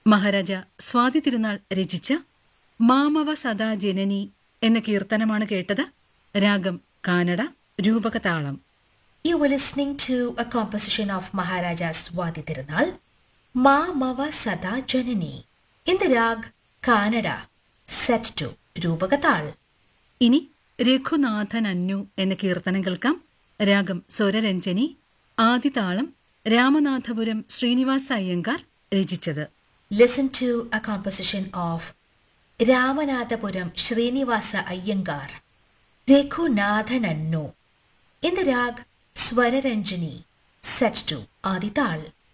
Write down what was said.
മഹാരാജ സ്വാതി തിരുനാൾ രചിച്ച മാമവ സദാ ജനനി എന്ന കീർത്തനമാണ് കേട്ടത്. രാഗം Canada, രൂപകതാളം. You were listening to a composition of Maharaja Swati Tirunal, Ma Mava Sada Janani, in the rag Kannada, set to Rupagatal. ഇനി രഘുനാഥൻ അന്നു എന്ന കീർത്തനം കേൾക്കാം. രാഗം സ്വരരഞ്ജനി, ആദിതാളം രാമനാഥപുരം ശ്രീനിവാസ അയ്യങ്കാർ രചിച്ചത്. Listen to a composition of Ramanathapuram Srinivasa Iyengar, Rekhunathanannu, in the rag Swararanjani, set to Adital.